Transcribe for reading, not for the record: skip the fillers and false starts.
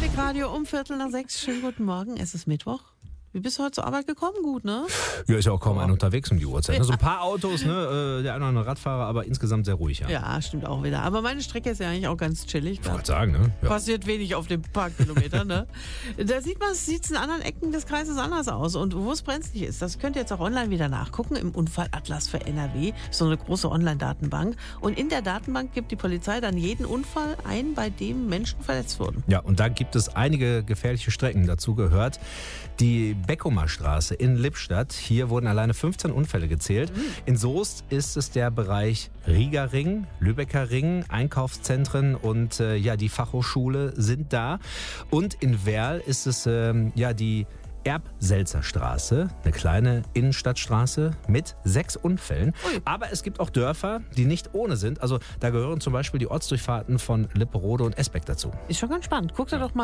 Musikradio um 5:45. Schönen guten Morgen, es ist Mittwoch. Wie bist du heute zur Arbeit gekommen? Gut, ne? Ja, ist ja auch kaum einer unterwegs um die Uhrzeit. Ja. So ein paar Autos, ne? Der eine oder andere Radfahrer, aber insgesamt sehr ruhig, ja. Ja, stimmt auch wieder. Aber meine Strecke ist ja eigentlich auch ganz chillig. Ich wollte sagen, ne? Ja. Passiert wenig auf den paar Kilometern, ne? Da sieht es in anderen Ecken des Kreises anders aus. Und wo es brenzlig ist, das könnt ihr jetzt auch online wieder nachgucken im Unfallatlas für NRW. So eine große Online-Datenbank. Und in der Datenbank gibt die Polizei dann jeden Unfall ein, bei dem Menschen verletzt wurden. Ja, und da gibt es einige gefährliche Strecken. Dazu gehört die Beckumer Straße in Lippstadt. Hier wurden alleine 15 Unfälle gezählt. In Soest ist es der Bereich Rieger Ring, Lübecker Ring, Einkaufszentren und die Fachhochschule sind da. Und in Werl ist es die Erbselzer Straße, eine kleine Innenstadtstraße mit 6 Unfällen. Aber es gibt auch Dörfer, die nicht ohne sind. Also da gehören zum Beispiel die Ortsdurchfahrten von Lipperode und Esbeck dazu. Ist schon ganz spannend. Guckt da doch mal